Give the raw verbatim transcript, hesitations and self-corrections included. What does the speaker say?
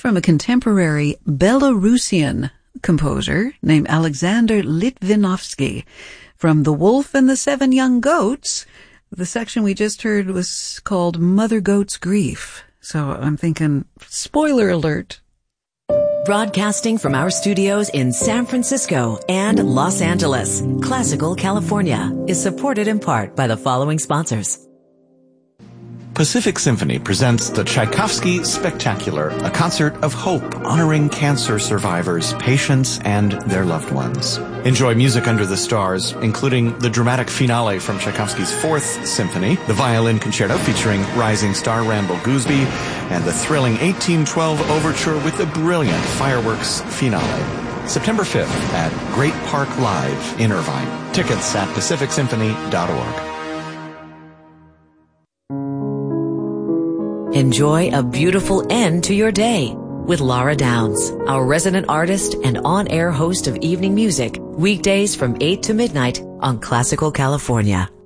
from a contemporary Belarusian composer named Alexander Litvinovsky from The Wolf and the Seven Young Goats. The section we just heard was called Mother Goat's Grief. So I'm thinking, spoiler alert. Broadcasting from our studios in San Francisco and Los Angeles, Classical California is supported in part by the following sponsors. Pacific Symphony presents the Tchaikovsky Spectacular, a concert of hope honoring cancer survivors, patients, and their loved ones. Enjoy music under the stars, including the dramatic finale from Tchaikovsky's Fourth Symphony, the violin concerto featuring rising star Randall Gooseby, and the thrilling eighteen twelve overture with the brilliant fireworks finale. September fifth at Great Park Live in Irvine. Tickets at pacific symphony dot org. Enjoy a beautiful end to your day with Laura Downs, our resident artist and on-air host of evening music, weekdays from eight to midnight on Classical California.